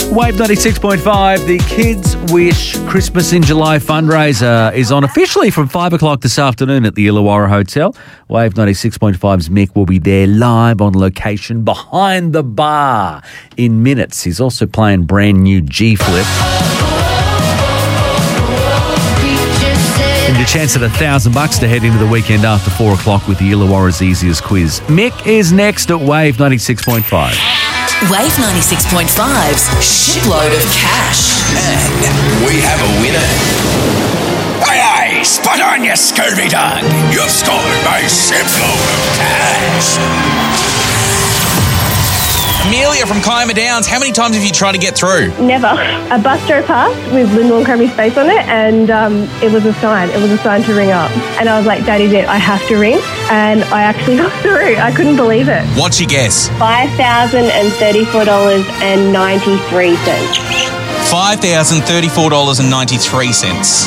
Wave 96.5, the Kids Wish Christmas in July fundraiser is on officially from 5 o'clock this afternoon at the Illawarra Hotel. Wave 96.5's Mick will be there live on location behind the bar in minutes. He's also playing brand new G-Flip. And your chance at $1,000 to head into the weekend after 4 o'clock with the Illawarra's easiest quiz. Mick is next at Wave 96.5. Wave 96.5's shitload of cash. And we have a winner. Aye, aye, spot on, you scurvy dog. You've scored my shipload of cash. Amelia from Kiama Downs, how many times have you tried to get through? Never. A bus drove past with Lyndall and Cranberry's face on it, and it was a sign. It was a sign to ring up. And I was like, Daddy's it, I have to ring. And I actually got through. I couldn't believe it. What's your guess? $5,034.93. $5,034.93.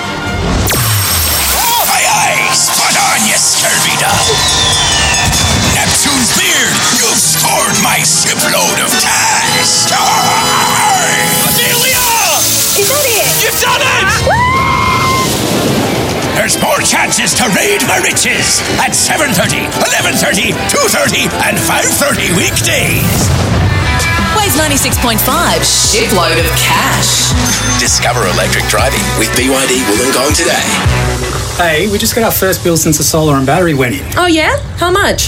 Aye, aye, spot on, you scurvy dog. Neptune's beard, you've scored my shipload of cash. Amelia! Is that it? You've done it! There's more chances to raid my riches at 7:30, 11:30, 2:30 and 5:30 weekdays. Wave 96.5 shitload of cash. Discover electric driving with BYD Wollongong today. Hey, we just got our first bill since the solar and battery went in. Oh, yeah? How much?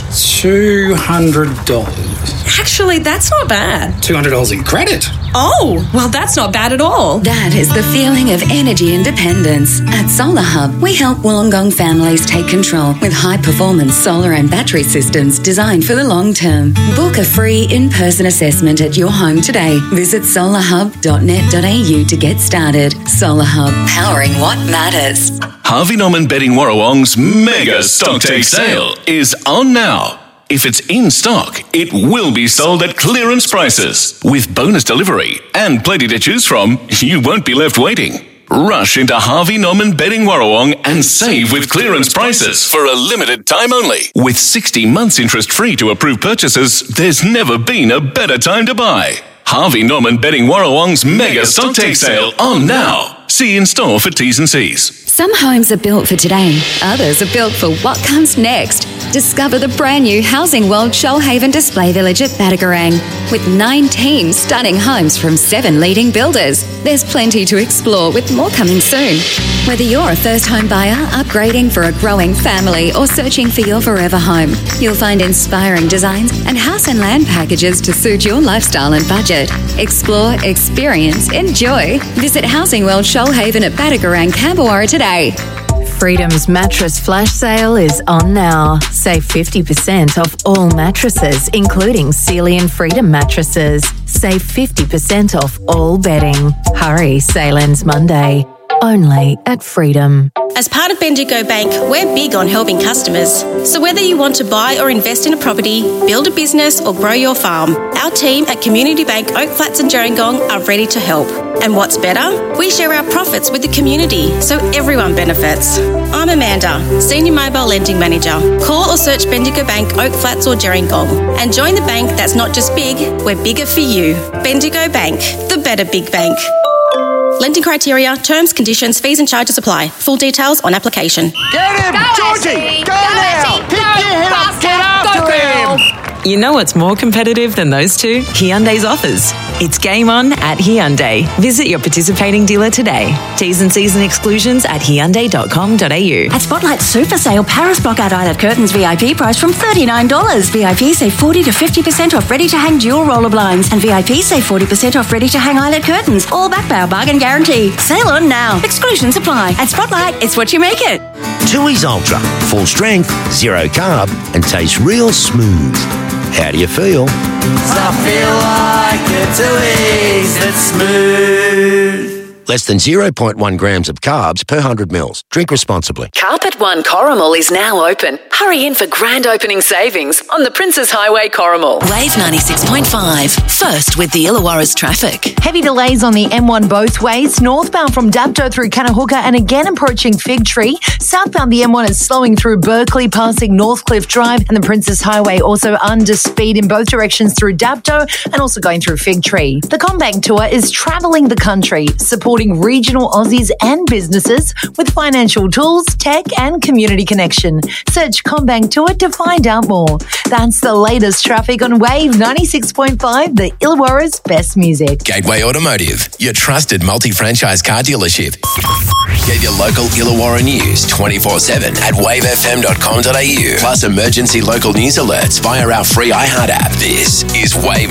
$200. Actually, that's not bad. $200 in credit. Oh, well, that's not bad at all. That is the feeling of energy independence. At Solar Hub, we help Wollongong families take control with high-performance solar and battery systems designed for the long term. Book a free in-person assessment at your home today. Visit solarhub.net.au to get started. Solar Hub, powering what matters. Harvey Norman Bedding Warrawong's mega stock take sale is on now. If it's in stock, it will be sold at clearance prices. With bonus delivery and plenty to choose from, you won't be left waiting. Rush into Harvey Norman Bedding Warrawong and save with clearance prices for a limited time only. With 60 months interest-free to approved purchases, there's never been a better time to buy. Harvey Norman Bedding Warrawong's mega stock take sale on now. See in store for T's and C's. Some homes are built for today, others are built for what comes next. Discover the brand new Housing World Shoalhaven Display Village at Badagarang. With 19 stunning homes from 7 leading builders, there's plenty to explore with more coming soon. Whether you're a first home buyer, upgrading for a growing family, or searching for your forever home, you'll find inspiring designs and house and land packages to suit your lifestyle and budget. Explore, experience, enjoy. Visit Housing World Shoalhaven at Badagarang, Camberwara today. Freedom's mattress flash sale is on now. Save 50% off all mattresses, including Sealy and Freedom mattresses. Save 50% off all bedding. Hurry, sale ends Monday. Only at Freedom. As part of Bendigo Bank, we're big on helping customers. So whether you want to buy or invest in a property, build a business or grow your farm, our team at Community Bank Oak Flats and Gerringong are ready to help. And what's better? We share our profits with the community, so everyone benefits. I'm Amanda, Senior Mobile Lending Manager. Call or search Bendigo Bank Oak Flats or Gerringong and join the bank that's not just big, we're bigger for you. Bendigo Bank, the better big bank. Lending criteria, terms, conditions, fees and charges apply. Full details on application. Get him! Georgie! Go now! Pick your head up! Get after him! You know what's more competitive than those two? Hyundai's offers. It's game on at Hyundai. Visit your participating dealer today. T's and C's and exclusions at hyundai.com.au. At Spotlight Super Sale, Paris Blockout Eyelet Curtains VIP price from $39. VIP save 40 to 50% off ready-to-hang dual roller blinds. And VIP save 40% off ready-to-hang eyelet curtains. All backed by our bargain guarantee. Sale on now. Exclusions apply. At Spotlight, it's what you make it. Tooheys Ultra. Full strength, zero carb, and tastes real smooth. How do you feel? I feel like a Tooheys that's smooth. Less than 0.1 grams of carbs per 100 mils. Drink responsibly. Carpet One Corrimal is now open. Hurry in for grand opening savings on the Princes Highway Corrimal. Wave 96.5. First with the Illawarra's traffic. Heavy delays on the M1 both ways. Northbound from Dapto through Cannahooka and again approaching Fig Tree. Southbound the M1 is slowing through Berkeley, passing Northcliffe Drive, and the Princes Highway also under speed in both directions through Dapto and also going through Fig Tree. The CommBank Tour is travelling the country, supporting regional Aussies and businesses with financial tools, tech and community connection. Search CommBank Tour to find out more. That's the latest traffic on Wave 96.5, the Illawarra's best music. Gateway Automotive, your trusted multi-franchise car dealership. Get your local Illawarra news 24/7 at wavefm.com.au. Plus emergency local news alerts via our free iHeart app. This is Wave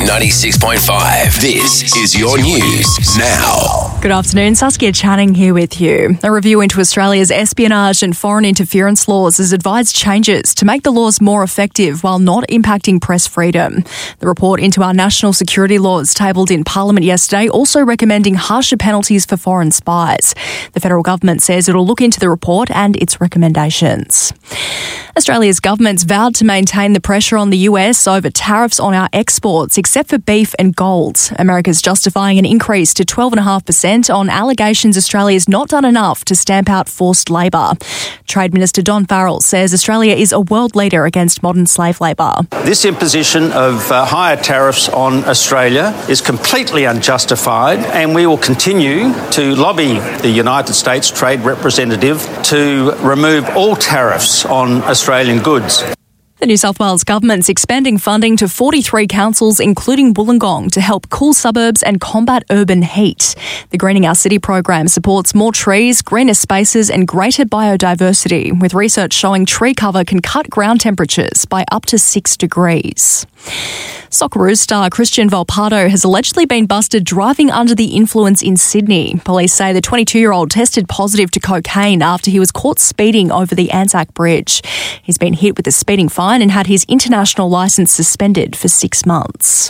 96.5. This is your news now. Good afternoon, Saskia Channing here with you. A review into Australia's espionage and foreign interference laws has advised changes to make the laws more effective while not impacting press freedom. The report into our national security laws tabled in Parliament yesterday also recommending harsher penalties for foreign spies. The federal government says it'll look into the report and its recommendations. Australia's government's vowed to maintain the pressure on the US over tariffs on our exports, except for beef and gold. America's justifying an increase to 12.5% on allegations Australia's not done enough to stamp out forced labour. Trade Minister Don Farrell says Australia is a world leader against modern slave labour. This imposition of higher tariffs on Australia is completely unjustified, and we will continue to lobby the United States Trade Representative to remove all tariffs on Australian goods. The New South Wales government's expanding funding to 43 councils, including Wollongong, to help cool suburbs and combat urban heat. The Greening Our City program supports more trees, greener spaces and greater biodiversity, with research showing tree cover can cut ground temperatures by up to 6 degrees. Socceroos star Christian Volpato has allegedly been busted driving under the influence in Sydney. Police say the 22-year-old tested positive to cocaine after he was caught speeding over the Anzac Bridge. He's been hit with a speeding fine and had his international licence suspended for 6 months.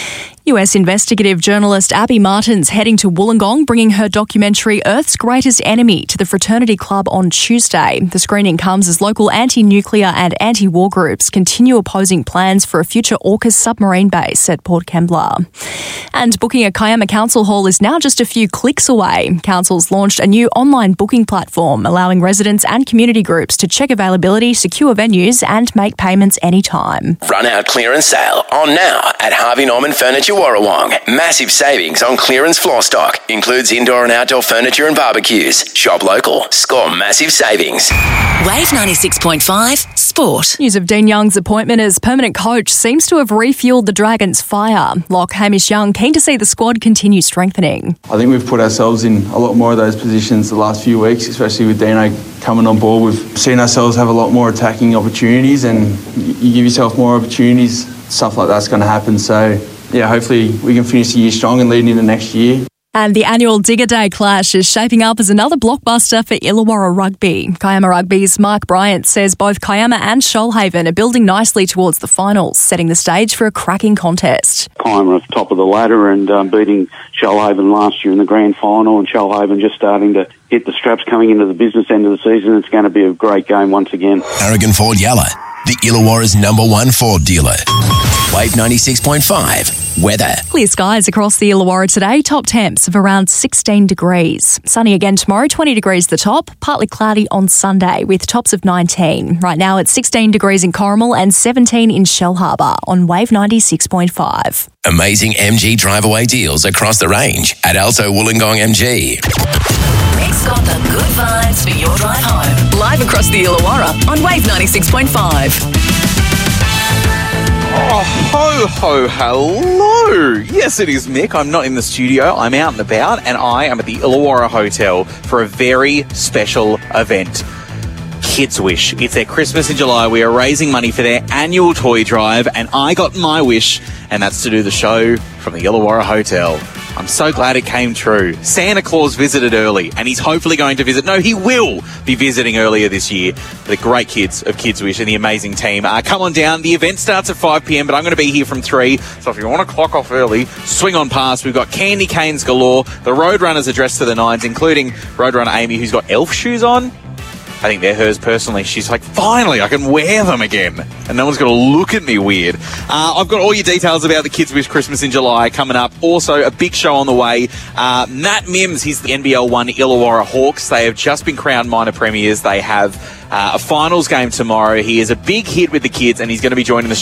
US investigative journalist Abby Martin's heading to Wollongong, bringing her documentary Earth's Greatest Enemy to the Fraternity Club on Tuesday. The screening comes as local anti-nuclear and anti-war groups continue opposing plans for a future AUKUS submarine base at Port Kembla. And booking a Kiama Council Hall is now just a few clicks away. Council's launched a new online booking platform, allowing residents and community groups to check availability, secure venues and make payments anytime. Run out clearance sale on now at Harvey Norman Furniture Warrawong. Massive savings on clearance floor stock. Includes indoor and outdoor furniture and barbecues. Shop local. Score massive savings. Wave 96.5 Sport. News of Dean Young's appointment as permanent coach seems to have refueled the Dragons' fire. Lock Hamish Young keen to see the squad continue strengthening. I think we've put ourselves in a lot more of those positions the last few weeks, especially with Dino coming on board. We've seen ourselves have a lot more attacking opportunities, and you give yourself more opportunities, stuff like that's going to happen. So yeah, hopefully we can finish the year strong and lead into next year. And the annual Digger Day clash is shaping up as another blockbuster for Illawarra Rugby. Kiama Rugby's Mark Bryant says both Kiama and Shoalhaven are building nicely towards the finals, setting the stage for a cracking contest. Kiama are top of the ladder and beating Shoalhaven last year in the grand final, and Shoalhaven just starting to hit the straps coming into the business end of the season. It's going to be a great game once again. Aragon Ford Yalla, the Illawarra's #1 Ford dealer. Wave 96.5 weather. Clear skies across the Illawarra today, top temps of around 16 degrees. Sunny again tomorrow, 20 degrees the top, partly cloudy on Sunday with tops of 19. Right now it's 16 degrees in Corrimal and 17 in Shellharbour on Wave 96.5. Amazing MG drive-away deals across the range at Alto Wollongong MG. Rick's got the good vibes for your drive home. Live across the Illawarra on Wave 96.5. Oh, ho, hello. Yes, it is Mick. I'm not in the studio. I'm out and about, and I am at the Illawarra Hotel for a very special event. Kids Wish. It's their Christmas in July. We are raising money for their annual toy drive, and I got my wish, and that's to do the show from the Illawarra Hotel. I'm so glad it came true. Santa Claus visited early, and he's hopefully going to visit. No, he will be visiting earlier this year. The great kids of Kids Wish and the amazing team. Come on down. The event starts at 5 p.m, but I'm going to be here from 3. So if you want to clock off early, swing on past. We've got candy canes galore. The Roadrunners are dressed to the nines, including Roadrunner Amy, who's got elf shoes on. I think they're hers personally. She's like, finally, I can wear them again. And no one's going to look at me weird. I've got all your details about the Kids Wish Christmas in July coming up. Also, a big show on the way. Matt Mims, he's the NBL 1 Illawarra Hawks. They have just been crowned minor premiers. They have a finals game tomorrow. He is a big hit with the kids, and he's going to be joining the